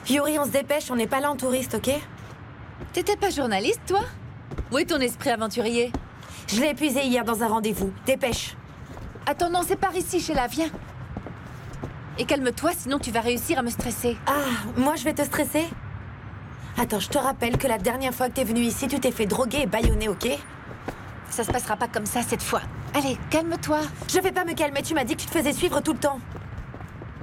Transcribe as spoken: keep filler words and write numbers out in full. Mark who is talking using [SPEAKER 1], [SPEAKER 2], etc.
[SPEAKER 1] Yuri, on se dépêche, on n'est pas là en touriste, ok?
[SPEAKER 2] T'étais pas journaliste, toi? Où est ton esprit aventurier?
[SPEAKER 1] Je l'ai épuisé hier dans un rendez-vous. Dépêche.
[SPEAKER 2] Attends, non, c'est par ici, Sheila, viens. Et calme-toi, sinon tu vas réussir à me stresser.
[SPEAKER 1] Ah, moi je vais te stresser? Attends, je te rappelle que la dernière fois que t'es venu ici, tu t'es fait droguer et bâillonner, ok?
[SPEAKER 2] Ça se passera pas comme ça cette fois. Allez, calme-toi.
[SPEAKER 1] Je vais pas me calmer, tu m'as dit que tu te faisais suivre tout le temps.